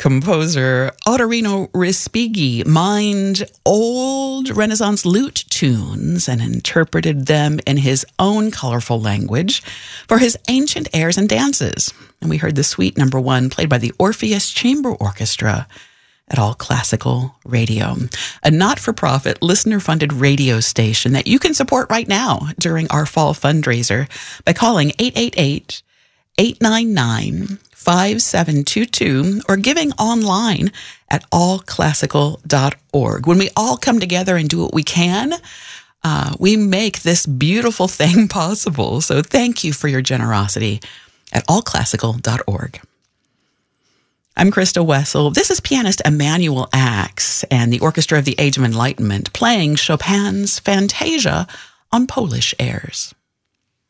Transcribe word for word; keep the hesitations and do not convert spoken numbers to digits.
Composer Ottorino Respighi mined old Renaissance lute tunes and interpreted them in his own colorful language for his ancient airs and dances. And we heard the suite number one played by the Orpheus Chamber Orchestra at All Classical Radio, a not-for-profit, listener-funded radio station that you can support right now during our fall fundraiser by calling eight eight eight, eight nine nine, five seven two two or giving online at all classical dot org. When we all come together and do what we can, uh, we make this beautiful thing possible. So thank you for your generosity at all classical dot org. I'm Krista Wessel. This is pianist Emanuel Ax and the Orchestra of the Age of Enlightenment playing Chopin's Fantasia on Polish airs.